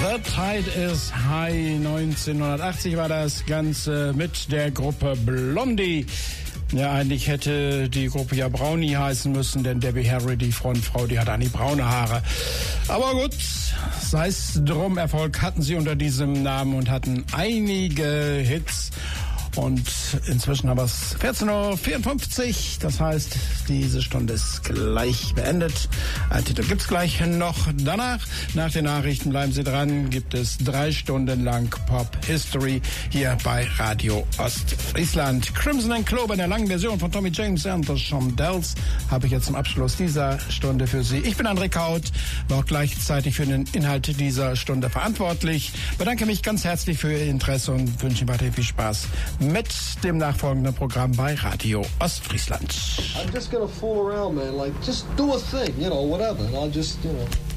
The Tide is High. 1980 war das Ganze mit der Gruppe Blondie. Ja, eigentlich hätte die Gruppe ja Brownie heißen müssen, denn Debbie Harry, die Frontfrau, die hat eigentlich braune Haare. Aber gut, sei es drum, Erfolg hatten sie unter diesem Namen und hatten einige Hits. Und inzwischen haben wir es 14.54 Uhr, das heißt, diese Stunde ist gleich beendet. Ein Titel gibt's gleich noch. Danach, nach den Nachrichten, bleiben Sie dran, gibt es 3 Stunden lang Pop History hier bei Radio Ostfriesland. Crimson & Clover in der langen Version von Tommy James and the Shondells habe ich jetzt zum Abschluss dieser Stunde für Sie. Ich bin André Kaut, war auch gleichzeitig für den Inhalt dieser Stunde verantwortlich. Bedanke mich ganz herzlich für Ihr Interesse und wünsche Ihnen weiterhin viel Spaß mit dem nachfolgenden Programm bei Radio Ostfriesland. I'm just gonna fool around, man. Like, just do a thing, you know, whatever. And I'll just, you know...